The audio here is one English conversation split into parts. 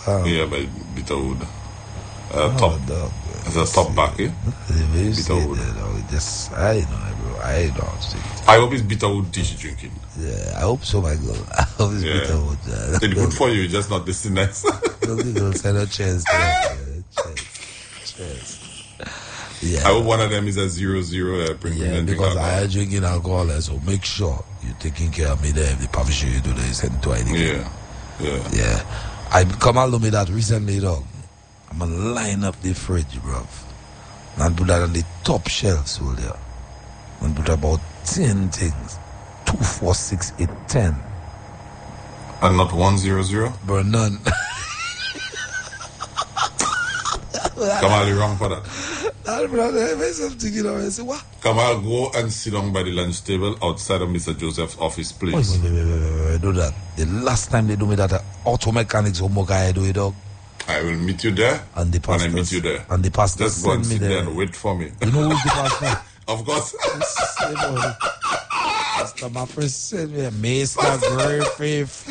Yeah, by Bitterwood. Top. Dog. It's a top back, eh? Bitterwood. Just, I know, bro. I know how to say it. I hope it's Bitterwood teach you drinking. Yeah, I hope so, my girl. I hope it's Bitterwood. It's good for you, just not this nice. Don't girl send a chance. Cheers. Yeah. I hope one of them is a 0-0 because I am drinking alcohol, so make sure you're taking care of me there. If the permission you do there is sent to anything. Yeah. I come out to me that recently, dog. I'm gonna line up the fridge, bruv. And put that on the top shelf, so there. And put about 10 things. 2, 4, 6, 8, 10. And not 1-0-0? Bro, none. Kamal, you're wrong for that. I say, what? Kamal, go and sit down by the lunch table outside of Mr. Joseph's office, please. Wait, do that. The last time they do me that, auto mechanics homework, I do it, dog. I will meet you there. And the pastors, when I meet you there. And the pastor just go and sit there and wait for me. You know who's the pastor? Of course. Pastor, my first sent me, Mr. Griffith.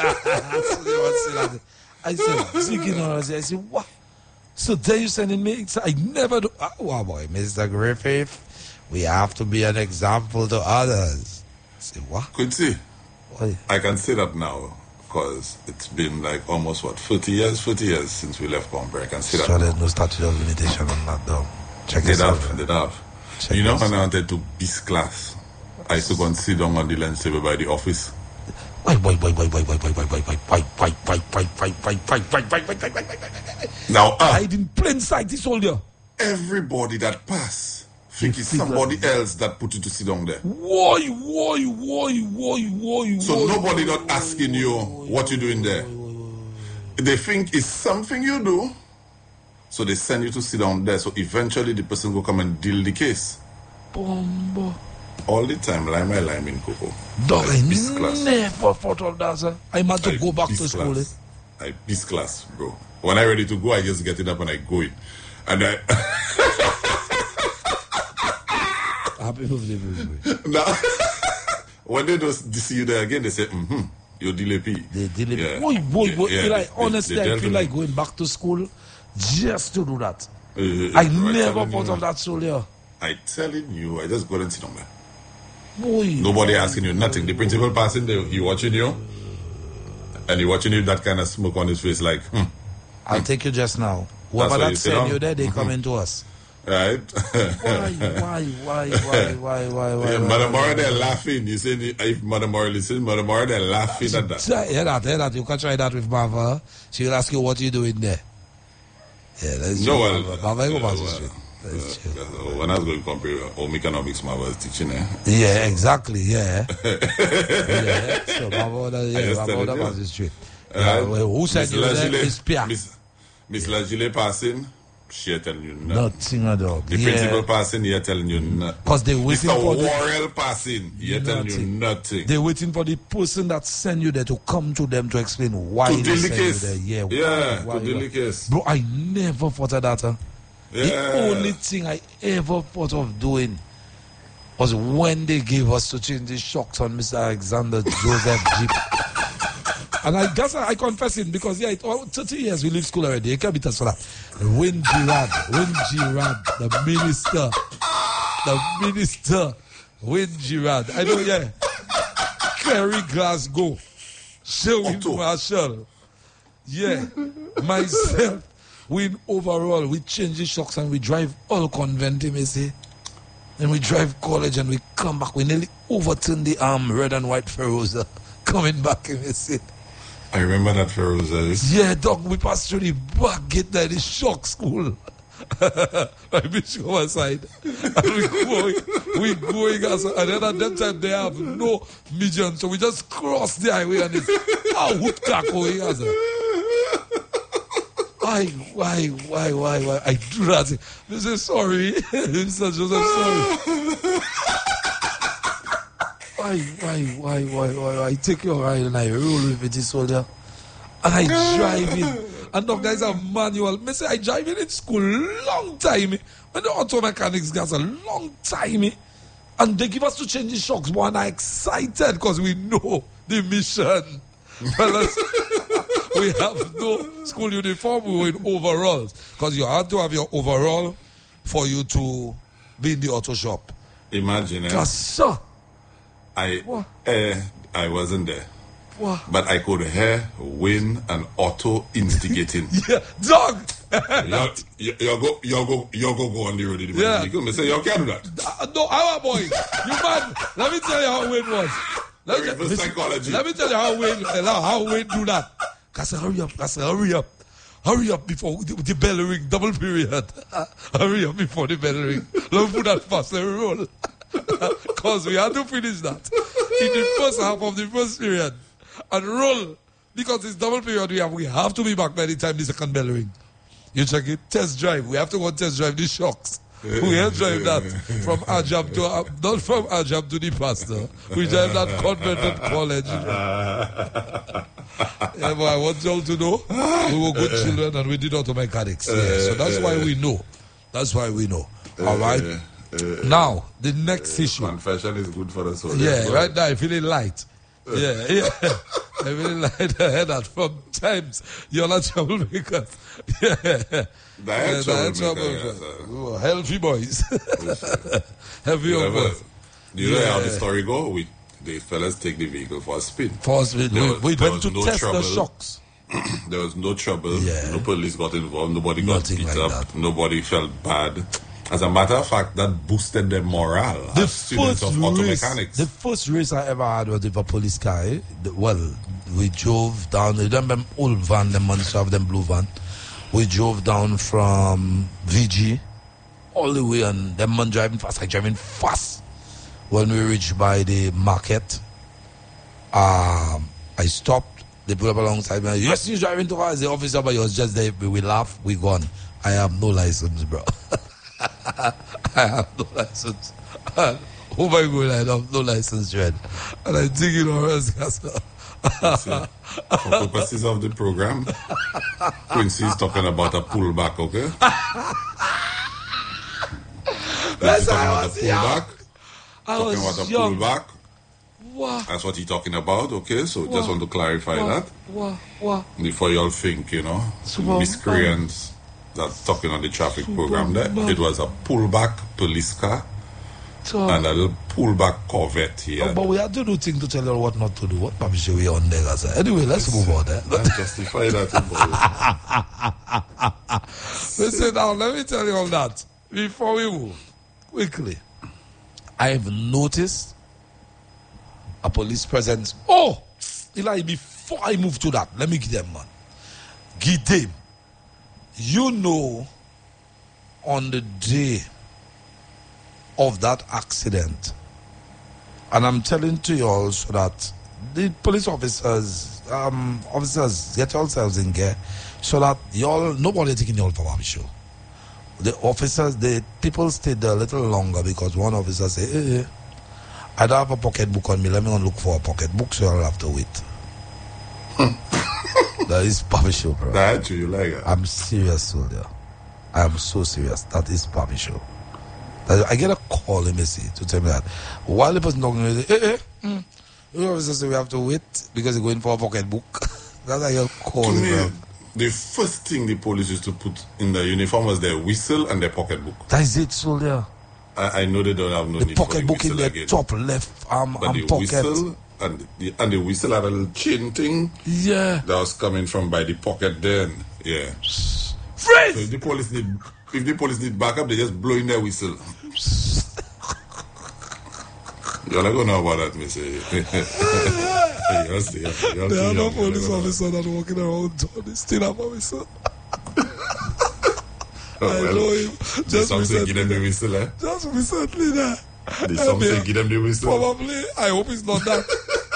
I said, I said, what? So then you sending me? I never do. Oh boy, Mr. Griffith, we have to be an example to others. I say, what? Quincy, I can say that now. Because it's been like almost 40 years since we left Bombay. I can see that. So there's no statute of limitation on that, though. Check it out. Check you know, when I wanted to BIS class, I used to go and sit down on the lunch table by the office. Now, I didn't plain sight this all year. Everybody that passed. Think it's somebody else that put you to sit down there. Why? So nobody not asking you what you're doing there. They think it's something you do. So they send you to sit down there. So eventually the person will come and deal the case. Bomba. All the time, lime in Coco. Dog, I never thought of that, sir. I had to go back to school. I BIS class, bro. When I'm ready to go, I just get it up and I go in. And I... Happy birthday. Now, when they don't see you there again, they say, you're delay P. They delay P. Honestly, I feel like going back to school just to do that. I never thought of that earlier. I'm telling you, I just go and sit down there. Boy. Nobody asking you nothing. The principal passing there, he watching you. And he watching you that kind of smoke on his face like, I'll take you just now. Whoever that send you there, they come into us. Right? Why? Mother Mora, they're laughing. You say, if Mother Mora listen, Mother Mora, they're laughing at that. Hear that. You can try that with Mava. She will ask you what you doing there. Yeah, that's true. Mava, you go past the street. When I was going to compare home economics, Mava was teaching, Yeah, exactly, yeah. So Mava past the street. Who said you there? Miss Pia. Miss Lagile passing. She telling you nothing at all. The principal passing, he telling you nothing. Because they waiting for the Warrell passing, he telling you nothing. They're waiting for the person that sent you there to come to them to explain why they sent you there. To deal the case. Bro, I never thought of that. The only thing I ever thought of doing was when they gave us to change the shocks on Mr. Alexander Joseph Jeep. And I guess I confess it because 30 years we leave school already. You can't beat us for that. When Girard, the minister, When Girard, I know, Kerry Glasgow, Sherwin Marshall, myself, we overall, we change the shocks and we drive all convent, you see. And we drive college and we come back. We nearly overturn the red and white Feroza coming back, you see. I remember that Feroza. Yeah, dog, we passed through the back gate there, the shock school. I bitch go aside. And we going outside. And then at that time they have no median, so we just cross the highway and it's woodcock going outside. Why? I do that. They say sorry. Mr. Joseph, sorry. Why? I take your ride and I roll with this soldier. And I drive in. And the guys are manual. Me say I drive in school long time. When the auto mechanics guys a long time. And they give us to change the shocks. But I'm excited because we know the mission. Fellas, we we have no school uniform. We were in overalls because you had to have your overall for you to be in the auto shop. Imagine, sir. I wasn't there. What? But I could hear Wayne and Otto instigating. Yeah, dog. you go on the road. Yeah. You say you can't do that. No, our boy. You man. Let me tell you how Wayne was. Let me tell you how Wayne do that. I said, hurry up. Hurry up before the bell ring. Double period. Hurry up before the bell ring. Let me put that fast. Let me roll. Because we had to finish that in the first half of the first period and roll. Because it's double period we have to be back by the time the second bell ring. You check it. Test drive. We have to go test drive the shocks. We have drive that from Ajab to not from Ajab to the pastor. We drive that convent college. Yeah, but I want y'all to know we were good children and we did auto mechanics. Yeah, so that's why we know. That's why we know. All right. Now the next issue. Confession is good for us all. Yeah, right now I'm feeling light. Yeah. I'm feeling light ahead that from times you're not troublemakers. Yeah. Trouble. Healthy boys. Healthy young boys. Do you know how the story go? The fellas take the vehicle for a spin. We went to test the shocks. There was no trouble. Yeah. No police got involved. Nobody got beat up. That. Nobody felt bad. As a matter of fact, that boosted their morale as students of auto mechanics. The first race I ever had was with a police car. We drove down. You remember old van, them ones have them blue van. We drove down from VG all the way, and them man driving fast. When we reached by the market, I stopped. They put up alongside me. Yes, you're driving too fast. The officer, but he was just there. We laugh. We gone. I have no license, bro. I have no license. Oh my God, I have no license, Red. And I think you know, for purposes of the program, Quincy is talking about a pullback, okay? That's talking about a pullback. Talking about a pullback. What? That's what he's talking about, okay? So just want to clarify that. What? Before you all think, miscreants that's talking on the traffic program there. It was a pullback police car and a little pullback Corvette here. But we have to do things to tell you what not to do. What probably we on there, guys. Anyway, let's move on there. Justify that. Listen now, let me tell you all that. Before we move, quickly, I've noticed a police presence. Oh, Eli, before I move to that, let me give them one. Give them. You know, on the day of that accident, and I'm telling to you all so that the police officers get yourselves in gear so that y'all nobody taking y'all for a show. The officers, the people stayed there a little longer because one officer said, hey, I don't have a pocketbook on me. Let me go look for a pocketbook, so I'll have to wait. That is Papi Show, bro. That's you like it. I'm serious, soldier. I am so serious. That is Papi Show. I get a call, let me see, to tell me that. While the person talking, the officer said we have to wait because he's going for a pocketbook. That's like a call, bro. The first thing the police used to put in their uniform was their whistle and their pocketbook. That is it, soldier. I know they don't have no need for the pocketbook in their top left arm and the pocket. Whistle and the whistle had a little chain thing. Yeah. That was coming from by the pocket then. Yeah. Freeze! So if the police need backup, they just blow in their whistle. You're not going to know about that, me say. There are no police officers that are walking around town. They still have a whistle. I know him. Just recently, give them the whistle, eh? Just recently, there. Did some say give them the whistle? Probably. I hope it's not that.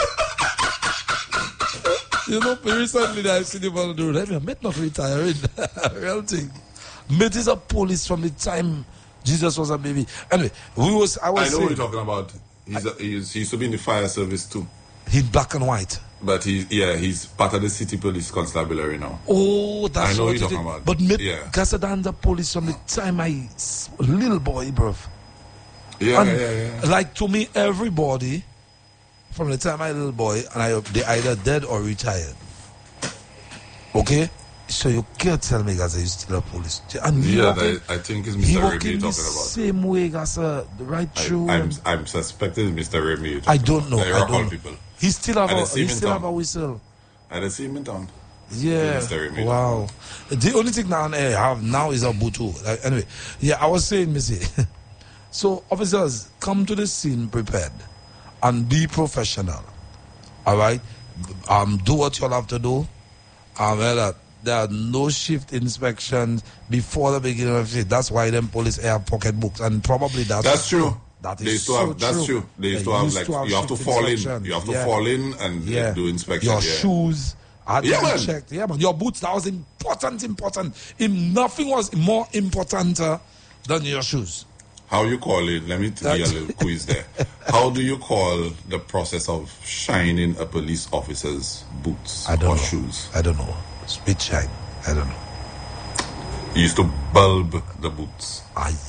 Recently I've seen him on the road. I met not retiring. Real thing. Met is a police from the time Jesus was a baby. Anyway, I know what you're talking about. He used to be in the fire service too. He's black and white. But he's part of the city police constabulary now. Oh, that's I know what you're talking about. But Casadanza police from the time I little boy, bro. Yeah. Like to me, everybody from the time I little boy, and they either dead or retired. Okay? So you can't tell me, Gaza, you still a police. And I think it's Mr. Remy you're talking about. Same way, Gaza, right through. I'm suspecting Mr. Remy. I don't know. I don't know. People. He still have a whistle. I didn't see him in town. Yeah. Wow. The only thing now I have now is a Butu. Anyway, yeah, I was saying, Missy. So officers, come to the scene prepared and be professional. All right? Do what you'll have to do. There are no shift inspections before the beginning of shift. That's why them police have pocketbooks, and probably that's true. That is so true. That's true. They used to have like you have to fall in. You have to fall in and do inspection. Your shoes. Checked. Yeah, man. Your boots. That was important. Nothing was more important than your shoes. How you call it? Let me give you a little quiz there. How do you call the process of shining a police officer's boots or shoes? I don't know. Spit shine. I don't know. You used to bulb the boots.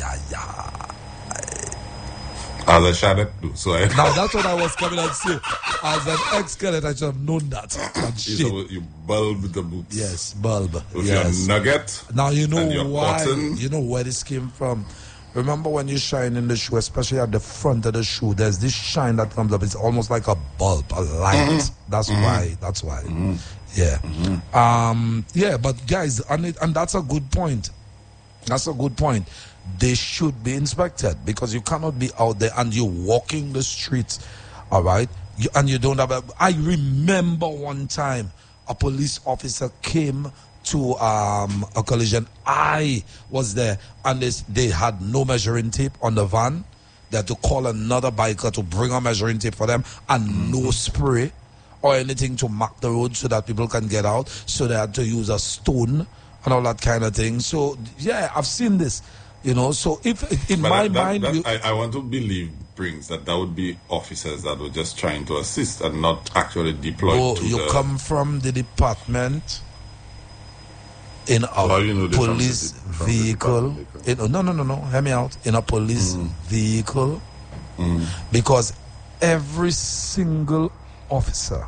As a Shadet do. Now that's what I was coming and say. As an ex-cadet, I should have known that. You bulb the boots. Yes, bulb. With your nugget. Now you know why. Button. You know where this came from. Remember when you shine in the shoe, especially at the front of the shoe, there's this shine that comes up. It's almost like a bulb, a light. That's why. Yeah. Yeah, but guys, and that's a good point. They should be inspected because you cannot be out there and you're walking the streets, all right? And you don't have I remember one time a police officer came to a collision. I was there, and they had no measuring tape on the van. They had to call another biker to bring a measuring tape for them, and no spray or anything to mark the road so that people can get out. So they had to use a stone and all that kind of thing. So yeah, I've seen this, So if in my mind, I want to believe, Prince, that would be officers that were just trying to assist and not actually deployed. Come from the department. In a police vehicle. No. Hear me out. In a police vehicle. Because every single officer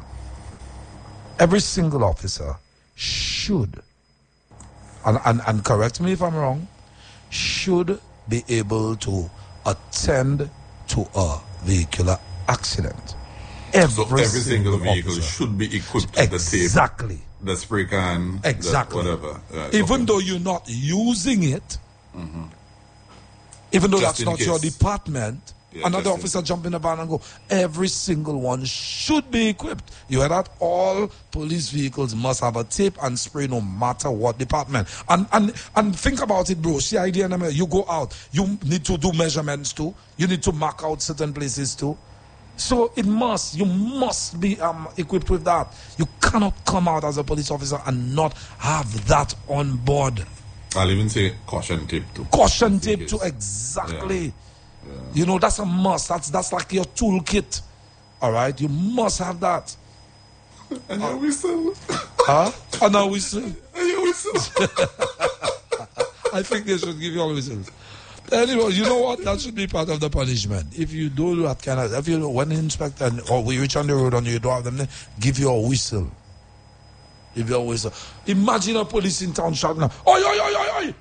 should, and correct me if I'm wrong, should be able to attend to a vehicular accident. Every single vehicle should be equipped with the tape. Exactly. The spray can, exactly. Whatever. Even though you're not using it, even though that's not your department, another officer jump in the van and go, every single one should be equipped. You hear that? All police vehicles must have a tape and spray no matter what department. And think about it, bro. See, idea, you go out, you need to do measurements too. You need to mark out certain places too. So you must be equipped with that. You cannot come out as a police officer and not have that on board. I'll even say caution tape too. Caution tape too, exactly. Yeah. That's a must. That's like your toolkit. All right, you must have that. And your whistle. And a whistle. And your whistle. I think they should give you a whistle. Anyway, you know what? That should be part of the punishment. If you do that kind of, when the inspector or we reach on the road and you don't have them, give you a whistle. Give you a whistle. Imagine a police in town shouting, "Oi, oi, oi, oi, oi!"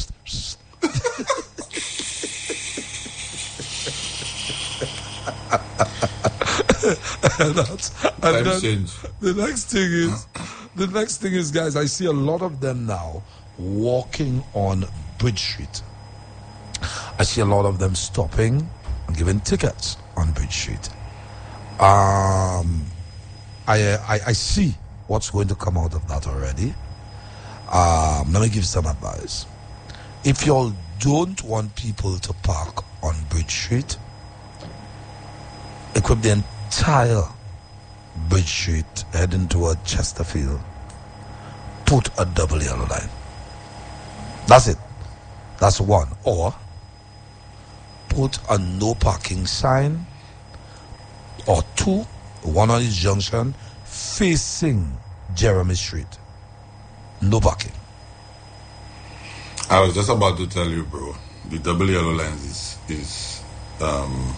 The next thing is, guys, I see a lot of them now walking on Bridge Street. I see a lot of them stopping and giving tickets on Bridge Street. I see what's going to come out of that already. Let me give some advice. If y'all don't want people to park on Bridge Street, equip the entire Bridge Street heading toward Chesterfield. Put a double yellow line. That's it. That's one. Or put a no parking sign, or two, one on each junction facing Jeremy Street. No parking. I was just about to tell you, bro, the double yellow lines is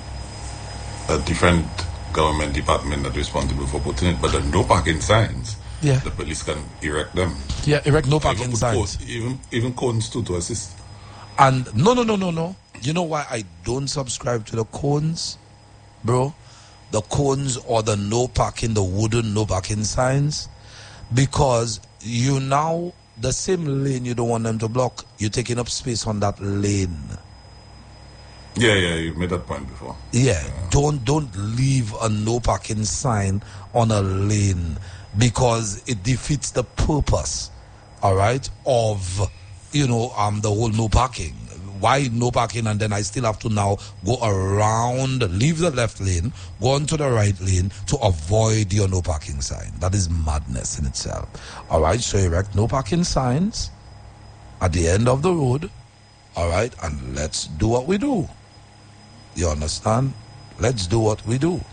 a different government department that's responsible for putting it, but the no parking signs Yeah. The police can erect them. Yeah, erect no parking signs. Even cones too, to assist. And no. You know why I don't subscribe to the cones, bro? The cones or the no parking, the wooden no parking signs, because you now, the same lane you don't want them to block, you're taking up space on that lane. Yeah, you made that point before. Yeah. Don't leave a no parking sign on a lane, because it defeats the purpose, all right, of, the whole no parking. Why no parking, and then I still have to now go around, leave the left lane, go onto the right lane to avoid your no parking sign? That is madness in itself. All right, so erect no parking signs at the end of the road, all right, and let's do what we do. You understand? Let's do what we do.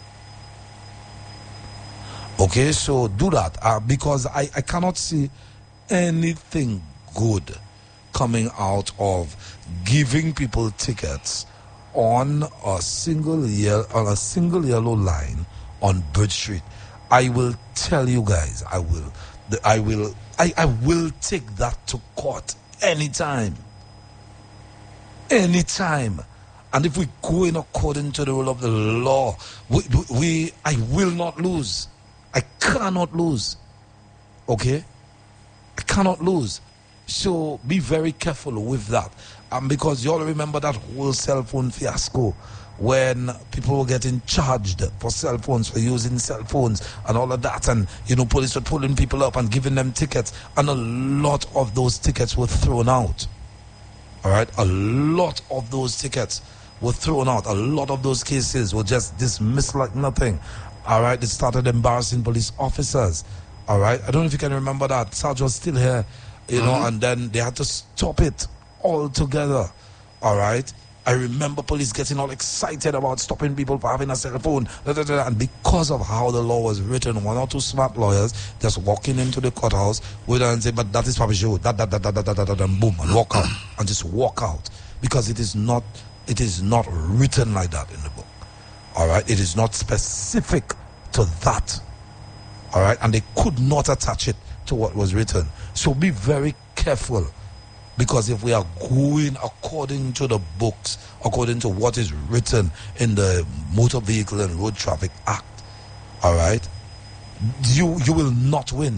Okay, so do that, because I cannot see anything good coming out of giving people tickets on a single yellow line on Bridge Street. I will tell you guys, I will take that to court anytime. And if we go in according to the rule of the law, I will not lose. I cannot lose. Okay? I cannot lose. So be very careful with that. Because you all remember that whole cell phone fiasco when people were getting charged for cell phones, for using cell phones and all of that. And, police were pulling people up and giving them tickets. And a lot of those tickets were thrown out. All right? A lot of those tickets were thrown out. A lot of those cases were just dismissed like nothing. All right? It started embarrassing police officers. All right? I don't know if you can remember that. Sarge was still here. And then they had to stop it altogether. All right? I remember police getting all excited about stopping people for having a cell phone. And because of how the law was written, one or two smart lawyers just walking into the courthouse with and say, but that is Papa Joe, and boom, and walk out. And just walk out. Because it is not written like that in the book. All right? It is not specific to that. All right? And they could not attach it to what was written. So be very careful, because if we are going according to the books, according to what is written in the Motor Vehicle and Road Traffic Act, all right, you will not win.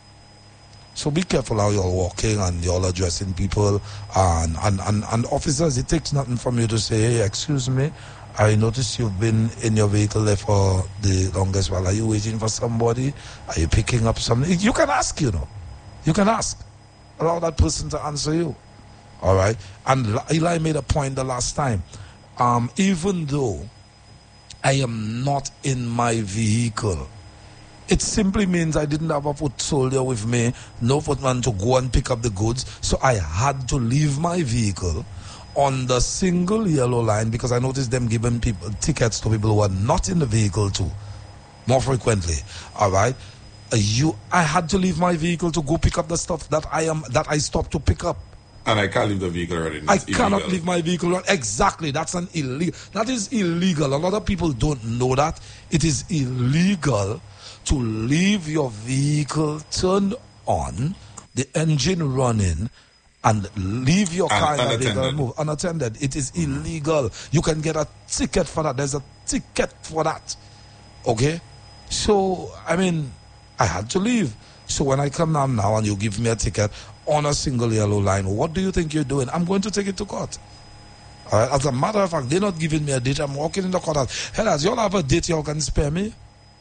So be careful how you're walking and you're addressing people and officers. It takes nothing from you to say, hey, excuse me, I noticed you've been in your vehicle there for the longest while. Are you waiting for somebody? Are you picking up something? You can ask, You can ask. Allow that person to answer you. All right? And Eli made a point the last time. Even though I am not in my vehicle, it simply means I didn't have a foot soldier with me, no footman to go and pick up the goods, so I had to leave my vehicle on the single yellow line, because I noticed them giving people tickets to people who are not in the vehicle too, more frequently. All right? I had to leave my vehicle to go pick up the stuff that I stopped to pick up. And I can't leave the vehicle running. I cannot leave my vehicle running. Exactly. That is illegal. A lot of people don't know that. It is illegal to leave your vehicle turned on, the engine running, and leave your car in the vehicle and move unattended. It is illegal. You can get a ticket for that. There's a ticket for that. Okay? So, I had to leave. So when I come down now and you give me a ticket on a single yellow line, what do you think you're doing? I'm going to take it to court. All right? As a matter of fact, they're not giving me a date. I'm walking in the courthouse. Hey, lads, you all have a date you can spare me?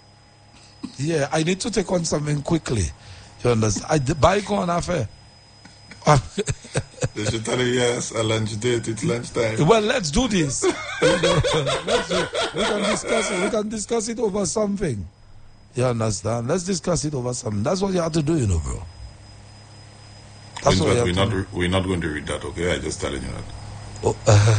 Yeah, I need to take on something quickly. You understand? Buy go on affair. They should tell you, yes, a lunch date, it's lunchtime. Well, let's do this. We can discuss it over something. You understand? Let's discuss it over something. That's what you have to do, bro. That's what we're not going to read that, okay? I'm just telling you that. Oh.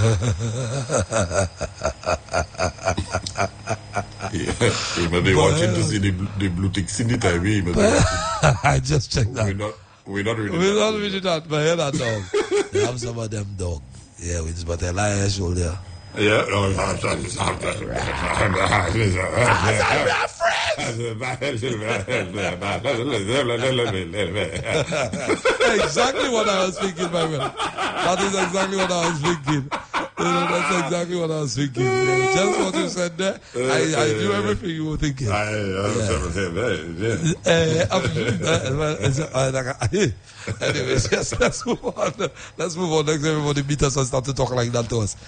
You may be watching to see the blue ticks in the TV. I just checked that. We're not reading that. But hear that dog. They have some of them dog. Yeah, but they lie on your shoulder. Yeah. We are friends. Exactly what I was thinking, my friend. That is exactly what I was thinking. That's exactly what I was thinking. Just what you said there, I knew everything you were thinking. Anyways, yes, let's move on. Let's move on. Next, everybody meet us and start to talk like that to us.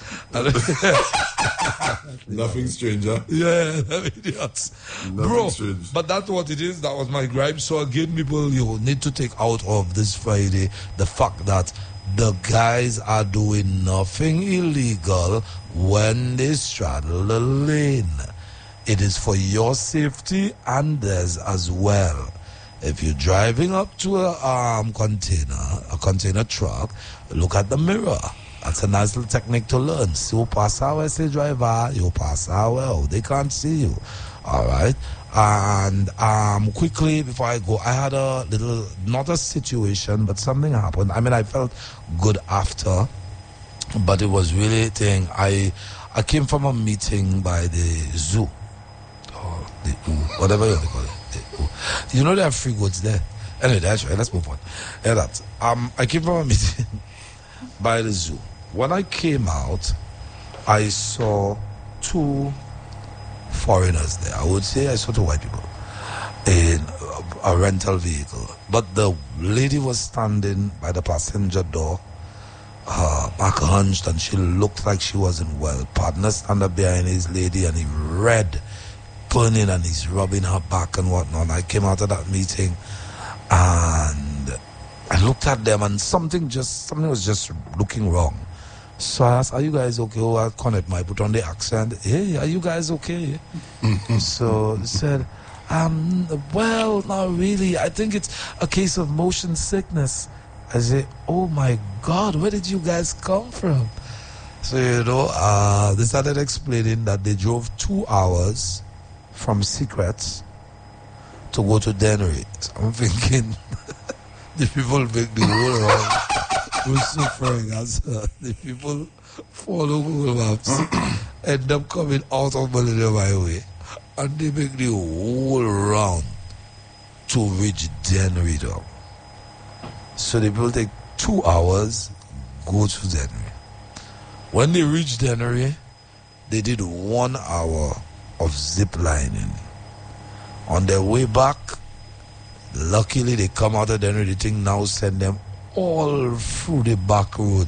Nothing stranger. Yeah, idiots. Bro, strange. But that's what it is. That was my gripe. So again, people, you need to take out of this Friday the fact that the guys are doing nothing illegal when they straddle the lane. It is for your safety and theirs as well. If you're driving up to a container truck, look at the mirror. That's a nice little technique to learn. So pass out as a driver, you pass out well. They can't see you. All right. And quickly before I go, I had a little, not a situation, but something happened. I mean, I felt good after, but it was really a thing. I came from a meeting by the zoo, or the whatever you call it. You know they have free goods there. Anyway, that's right. Let's move on. Yeah, that. I came from a meeting by the zoo. When I came out, I saw two foreigners there. I would say I saw two white people in a rental vehicle. But the lady was standing by the passenger door, back hunched, and she looked like she wasn't well. Partner stand up behind his lady, and he red, burning, and he's rubbing her back and whatnot. I came out of that meeting, and I looked at them, and something was just looking wrong. So I asked, "Are you guys okay?" Oh, I connect my put on the accent. "Hey, are you guys okay?" So they said, "Well, not really. I think it's a case of motion sickness." I said, "Oh my God, where did you guys come from?" So, they started explaining that they drove 2 hours from Secrets to go to Dennery. So I'm thinking, the people make the whole wrong. We're suffering as the people follow Google Maps, end up coming out of Millennium Highway, and they make the whole round to reach Dennery. So the people take 2 hours, go to Dennery. When they reach Dennery, they did 1 hour of zip lining. On their way back, luckily they come out of Dennery. The thing now send them all through the back road,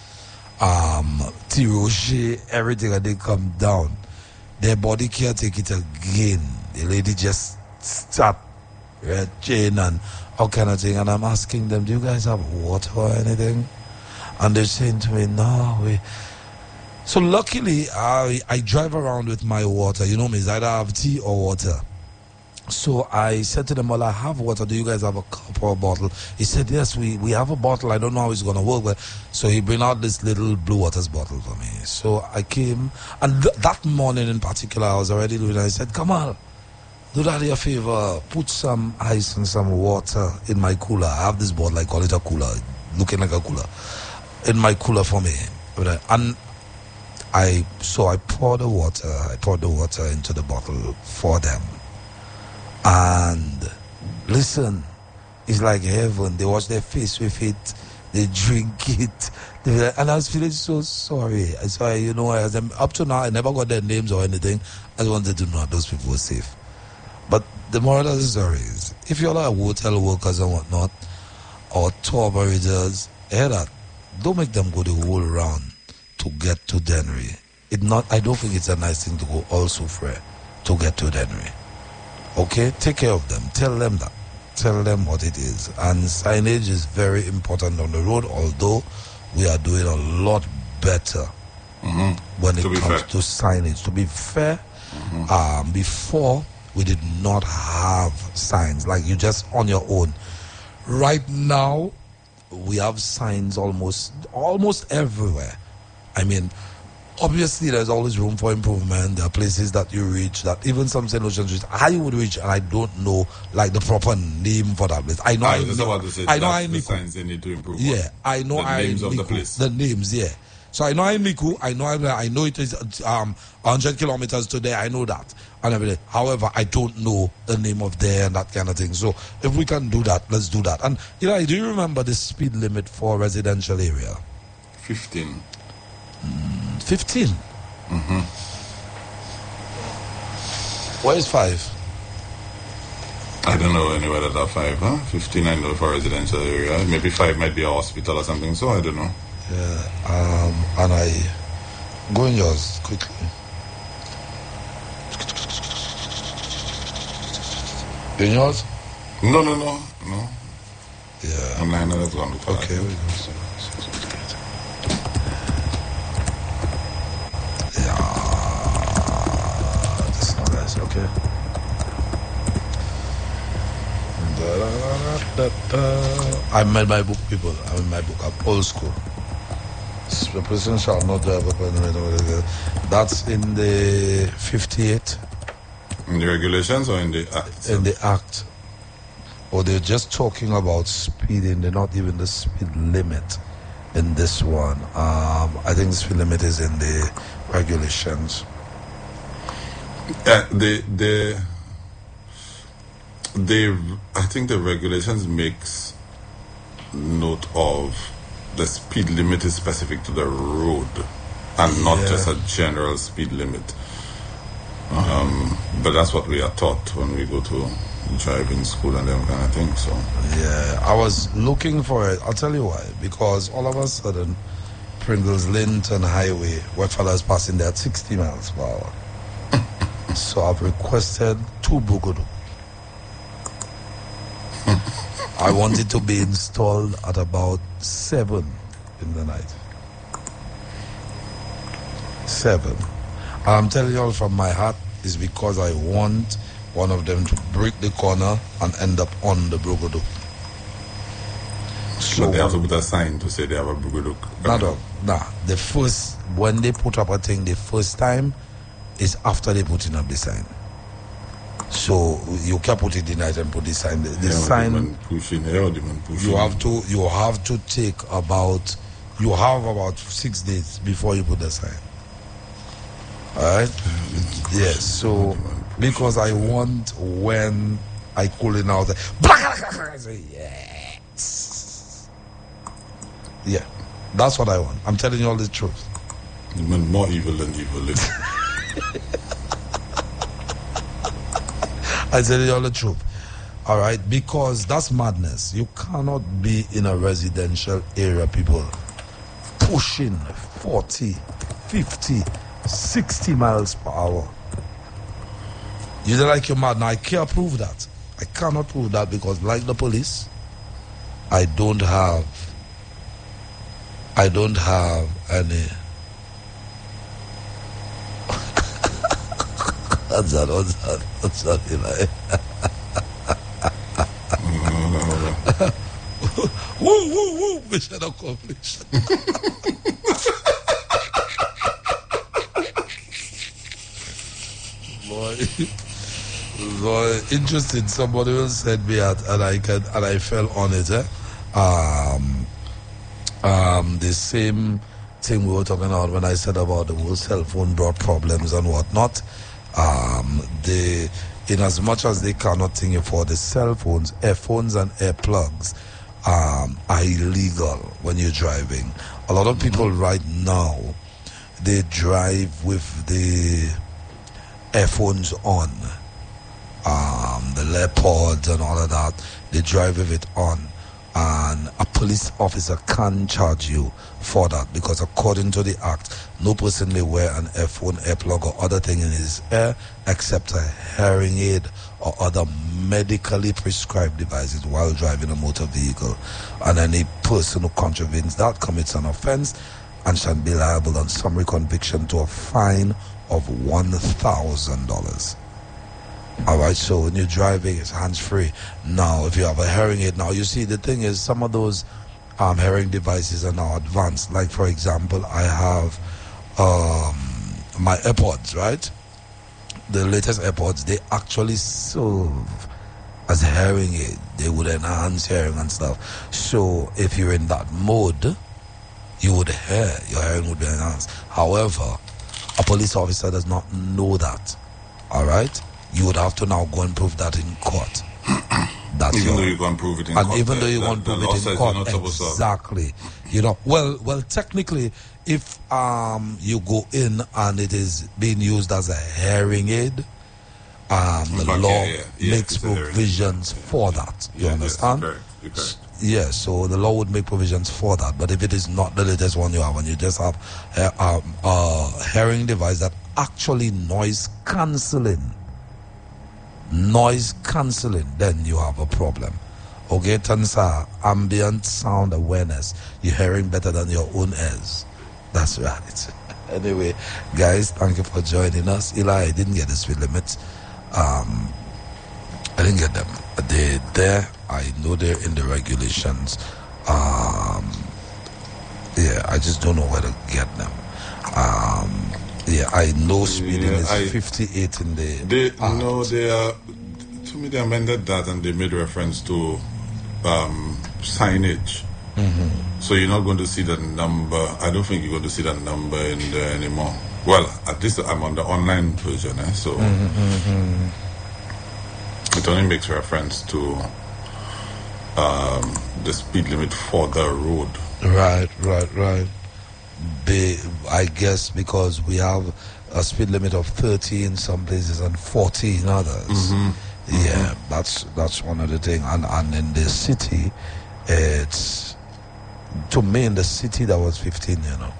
Tiroche, everything, and they come down. Their body can't take it again. The lady just start red chain and all kind of thing. And I'm asking them, "Do you guys have water or anything?" And they're saying to me, "No, So luckily, I drive around with my water. You know me, it's either I have tea or water. So I said to them, "Well, I have water. Do you guys have a cup or a bottle?" He said, "Yes, we have a bottle. I don't know how it's going to work." But so he bring out this little Blue Waters bottle for me. So I came, and that morning in particular, I was already doing it. I said, "Come on, do that a favor. Put some ice and some water in my cooler. I have this bottle. I call it a cooler, looking like a cooler, in my cooler for me." And I poured the water into the bottle for them. And listen, it's like heaven. They wash their face with it, they drink it, and I was feeling so sorry. So up to now, I never got their names or anything. I just wanted to know those people were safe. But the moral of the story is, if you're like hotel workers and whatnot, or tour operators, hear that, don't make them go the whole round to get to Dennery. I don't think it's a nice thing to go also free to get to Dennery. Okay, take care of them. Tell them that. Tell them what it is. And signage is very important on the road, although we are doing a lot better when it comes to signage. To be fair, before we did not have signs, like you just on your own. Right now, we have signs almost everywhere. I mean, obviously, there's always room for improvement. There are places that you reach that even some St. Lucian Street I would reach, and I don't know like the proper name for that place. I know the signs they need to improve. Yeah, I know. The names of the place. The names, yeah. So I know I'm Miku. I know it is 100 kilometers today. I know that and everything. However, I don't know the name of there and that kind of thing. So if we can do that, let's do that. And Eli, do you remember the speed limit for residential area? 15. 15. Mm-hmm. Where is 5? I don't know anywhere that are 5, huh? 15 I know for residential area. Maybe 5 might be a hospital or something, so I don't know. Yeah, and I go in yours quickly. In yours? No. Yeah. I'm 9 that's gone. Okay, we go. Yeah, this is nice. Okay. I'm in my book, people. I'm in my book. I'm old school. The person shall not drive up. That's in the 58. In the regulations or in the act? In the act. Or they're just talking about speeding. They're not even the speed limit in this one. I think the speed limit is in the regulations. I think the regulations makes note of the speed limit is specific to the road and not just a general speed limit. But that's what we are taught when we go to driving school and them kind of thing. So yeah, I was looking for it. I'll tell you why. Because all of a sudden, Pringles Linton Highway, where fellas passing there at 60 miles per hour. So I've requested 2 Bugudu. I want it to be installed at about 7 in the night. 7. I'm telling you all from my heart is because I want one of them to break the corner and end up on the Bugudu. So they have to put a sign to say they have a Bugudu. Nah. The first, when they put up a thing the first time, is after they putting up the sign. So you can put it in night and put the sign. The sign pushing. You have to take about 6 days before you put the sign. Alright? Yes, so because I want when I call it out, I say yes. Yeah. That's what I want. I'm telling you all the truth. You mean more evil than evil. I tell you all the truth. All right, because that's madness. You cannot be in a residential area, people, pushing 40, 50, 60 miles per hour. You don't like you're mad. Now, I can't prove that. I cannot prove that because, like the police, I don't have any. What's that? Eli? Woo, mission accomplished. Boy, interesting. Somebody else sent me at, and I fell on it. The same thing we were talking about when I said about the whole cell phone brought problems and whatnot. In as much as they cannot think for the cell phones, earphones and earplugs are illegal when you're driving. A lot of people right now, they drive with the earphones on, the AirPods and all of that. They drive with it on, and a police officer can charge you for that because according to the act, no person may wear an earphone, earplug or other thing in his ear except a hearing aid or other medically prescribed devices while driving a motor vehicle. And any person who contravenes that commits an offense and shall be liable on summary conviction to a fine of $1,000. Alright, so when you're driving, it's hands-free. Now, if you have a hearing aid, now you see the thing is some of those hearing devices are now advanced. Like, for example, I have my AirPods, right? The latest AirPods, they actually serve as hearing aid. They would enhance hearing and stuff. So if you're in that mode, you would hear, your hearing would be enhanced. However, a police officer does not know that. All right? You would have to now go and prove that in court. Even though you can't prove it in court. And even though you can't prove it in court. Exactly. You know, well, technically, if you go in and it is being used as a hearing aid, the law makes provisions for that. You understand? You're correct. Yeah, so the law would make provisions for that. But if it is not the latest one you have, and you just have a hearing device that actually noise cancelling, then you have a problem. Okay, Tansa, ambient sound awareness. You're hearing better than your own ears. That's right. Anyway, guys, thank you for joining us. Eli, I didn't get the speed limits. I didn't get them. They're there. I know they're in the regulations. Yeah, I just don't know where to get them. Yeah, I know speeding is 58 in the. They are. To me, they amended that and they made reference to signage. So you're not going to see the number. I don't think you're going to see the number in there anymore. Well, at least I'm on the online version, so it only makes reference to the speed limit for the road. Right. I guess because we have a speed limit of 30 in some places and 40 in others. Yeah, that's one of the things. And in the city, it's, to me, in the city that was 15, you know.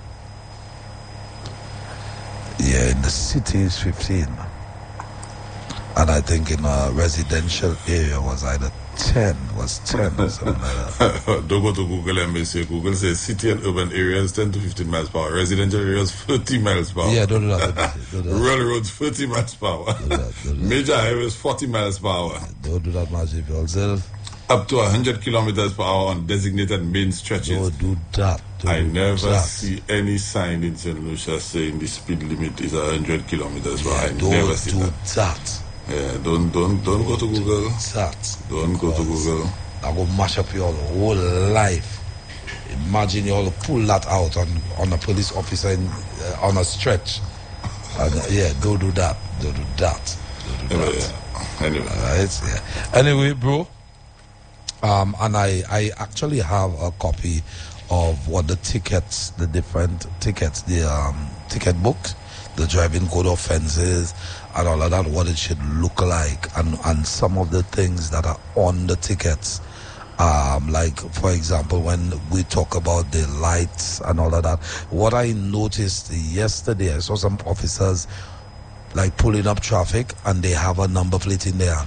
Yeah, in the city is 15. And I think in a residential area was either 10 or something like that. Don't go to Google and say Google says city and urban areas 10 to 15 miles per hour. Residential areas 30 miles per hour. Yeah, don't do that. Rural roads 30 miles per hour. Don't do that. Major highways 40 miles per hour. Don't do that much if yourself. Up to 100 kilometers per hour on designated main stretches. Don't do that. I never see any sign in St. Lucia saying the speed limit is 100 kilometers per hour. I never see that. Yeah, don't go to Google. Don't go to Google. That will mash up your whole life. Imagine you all pull that out on a police officer on a stretch. Yeah, don't do that. Don't do that. Anyway. Right? Yeah. Anyway, bro. And I actually have a copy of what the tickets, the different tickets, the ticket books, the driving code offenses, and all of that, what it should look like, and some of the things that are on the tickets. Like, for example, when we talk about the lights and all of that, what I noticed yesterday, I saw some officers like pulling up traffic and they have a number plate in their hand.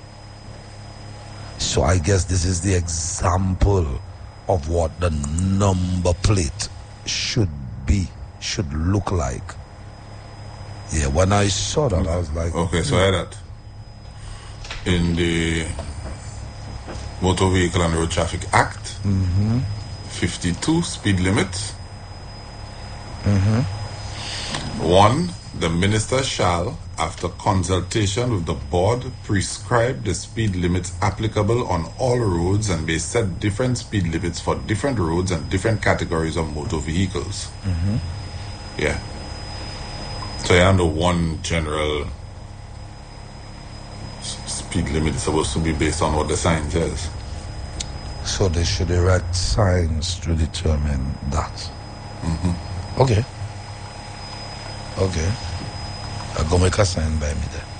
So I guess this is the example of what the number plate should look like. Yeah, when I saw that, I was like... Okay, so I had that. In the Motor Vehicle and Road Traffic Act, 52 speed limits. 1, the minister shall, after consultation with the board, prescribe the speed limits applicable on all roads and may set different speed limits for different roads and different categories of motor vehicles. Yeah. So you know one general speed limit is supposed to be based on what the sign says. So they should erect signs to determine that. Okay. I'll go make a sign by me there.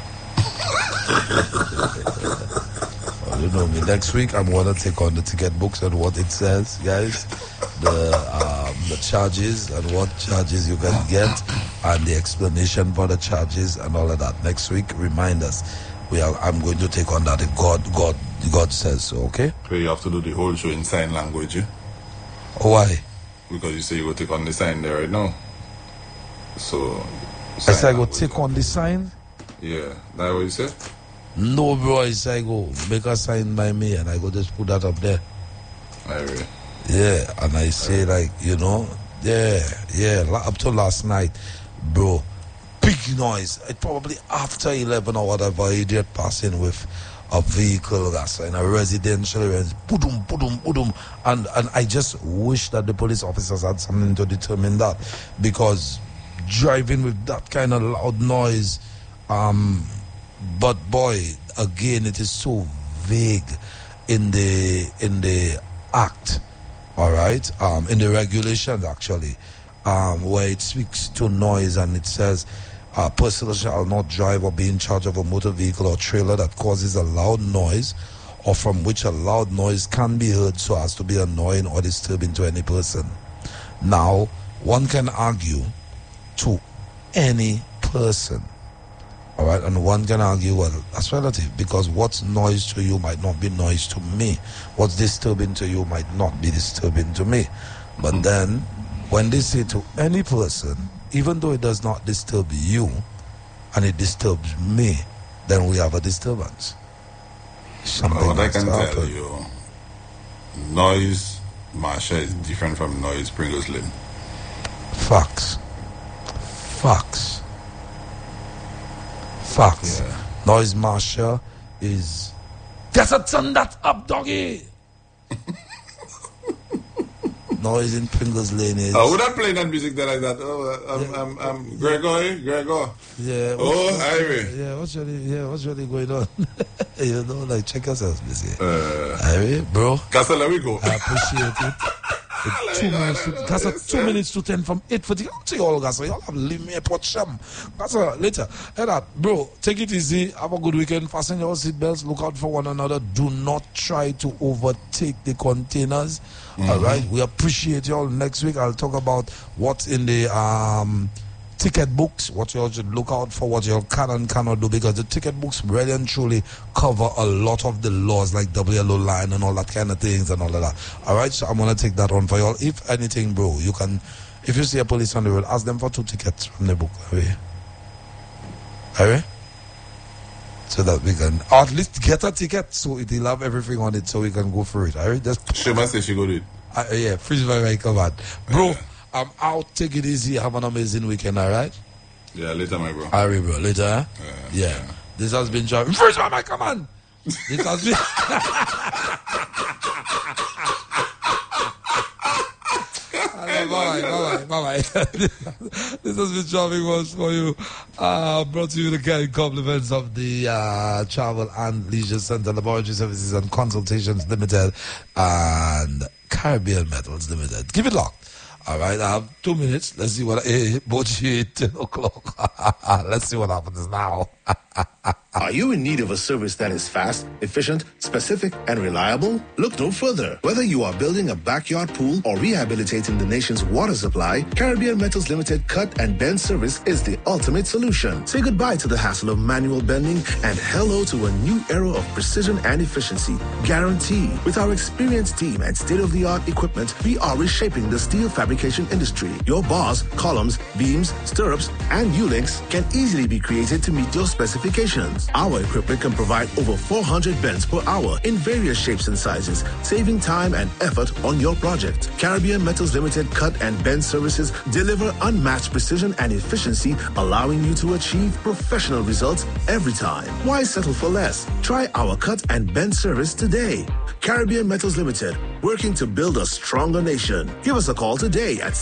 You know me. Next week I'm gonna take on the ticket books and what it says, guys. The charges and what charges you can get, and the explanation for the charges and all of that. Next week, remind us. I'm going to take on that if God says so. Okay. So you have to do the whole show in sign language. Eh? Why? Because you say you will take on the sign there right now. So. I said I go take on the sign. Yeah, that's what you said. No, bro. I say I go make a sign by me, and I go just put that up there. Alright. Yeah, and I say like, you know, up to last night, bro, big noise. It probably after 11 or whatever, idiot passing with a vehicle gas in a residential area, boom, boom, boom, and I just wish that the police officers had something to determine that, because driving with that kind of loud noise, but boy, again, it is so vague in the act, all right, in the regulations actually, where it speaks to noise and it says, a person shall not drive or be in charge of a motor vehicle or trailer that causes a loud noise or from which a loud noise can be heard so as to be annoying or disturbing to any person. Now, one can argue to any person, all right, and one can argue, well, that's relative, because what's noise to you might not be noise to me. What's disturbing to you might not be disturbing to me. But then, when they say to any person, even though it does not disturb you and it disturbs me, then we have a disturbance. Something what I can tell you, noise Marsha is different from noise Pringles Lane. Facts. Yeah. Noise Marsha is, get a turn that up, doggy. Noise in Pringles Lane is. We're not playing that music there like that. Gregor. Yeah. Irie. Yeah, what's really going on? You know, like, check yourselves, busy. Irie, bro. Castle, we go. I appreciate it. That's 2 minutes to 10 from 8:40. I'll tell you all, guys. Y'all have leave me a pot sham. That's later. Hey, that, bro, take it easy. Have a good weekend. Fasten your seatbelts. Look out for one another. Do not try to overtake the containers. All right. We appreciate y'all. Next week, I'll talk about what's in the ticket books, what you all should look out for, what you all can and cannot do, because the ticket books really and truly cover a lot of the laws like WLO line and all that kind of things and all of that. All right, so I'm going to take that on for y'all. If anything, bro, you can, if you see a police on the road, ask them for 2 tickets from the book. All right? So that we can, or at least get a ticket so it'll have everything on it so we can go for it. All right? She must say she go do it. Yeah, freeze my right command. Bro, I'm out. Take it easy. Have an amazing weekend, all right? Yeah, later, my bro. All right, bro. Later, huh? Yeah. This has been John. Freeze my mic, come on. This has been... Bye-bye. This has been Driving Wars for you. Brought to you again in compliments of the Travel and Leisure Center, Laboratory Services and Consultations Limited, and Caribbean Metals Limited. Keep it locked. All right, I have 2 minutes. Let's see what... Both 10 o'clock. Let's see what happens now. Are you in need of a service that is fast, efficient, specific, and reliable? Look no further. Whether you are building a backyard pool or rehabilitating the nation's water supply, Caribbean Metals Limited Cut and Bend service is the ultimate solution. Say goodbye to the hassle of manual bending and hello to a new era of precision and efficiency. Guaranteed. With our experienced team and state-of-the-art equipment, we are reshaping the steel fabrication industry. Your bars, columns, beams, stirrups, and U-links can easily be created to meet your specifications. Our equipment can provide over 400 bends per hour in various shapes and sizes, saving time and effort on your project. Caribbean Metals Limited Cut and Bend services deliver unmatched precision and efficiency, allowing you to achieve professional results every time. Why settle for less? Try our cut and bend service today. Caribbean Metals Limited, working to build a stronger nation. Give us a call today at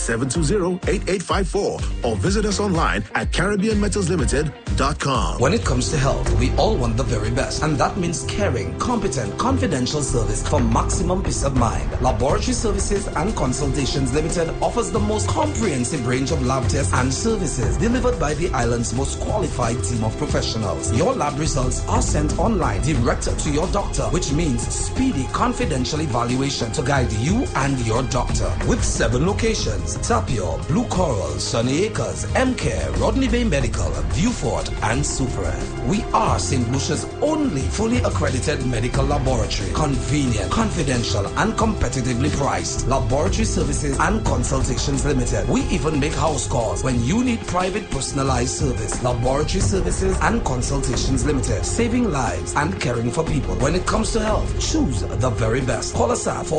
720-8854 or visit us online at CaribbeanMetalsLimited.com. When it comes to health, we all want the very best, and that means caring, competent, confidential service for maximum peace of mind. Laboratory Services and Consultations Limited offers the most comprehensive range of lab tests and services delivered by the island's most qualified team of professionals. Your lab results are sent online direct to your doctor, which means speedy, confidential evaluation to guide you and your doctor. With 7 locations: Tapio, Blue Coral, Sunny Acres, M-Care, Rodney Bay Medical, Viewfort, and Super F. We are St. Lucia's only fully accredited medical laboratory. Convenient, confidential, and competitively priced. Laboratory Services and Consultations Limited. We even make house calls when you need private personalized service. Laboratory Services and Consultations Limited. Saving lives and caring for people. When it comes to health, choose the very best. Call us at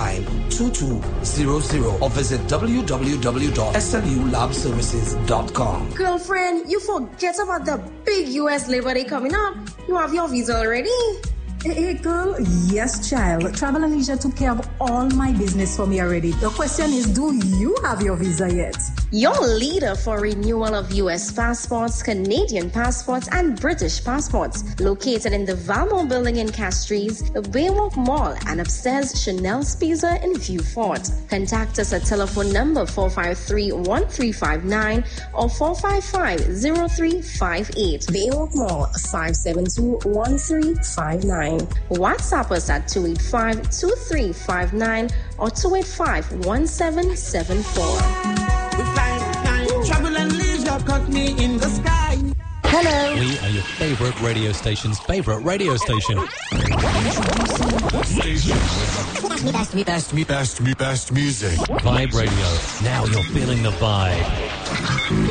459-2200 or visit www.slulabservices.com. Girlfriend, you forget about the big US Labor Day coming up. You have your visa already? Hey, girl. Yes, child. Travel and Leisure took care of all my business for me already. The question is, do you have your visa yet? Your leader for renewal of U.S. passports, Canadian passports, and British passports. Located in the Valmont building in Castries, the Baywalk Mall, and upstairs Chanel's Pizza in Vieux Fort. Contact us at telephone number 453-1359 or 455-0358. Baywalk Mall, 572-1359. WhatsApp us at 285-2359 or 285-1774. Travel and Leisure caught me in the sky. Hello. We are your favorite radio station's favorite radio station. Best music. Vibe Radio. Now you're feeling the vibe.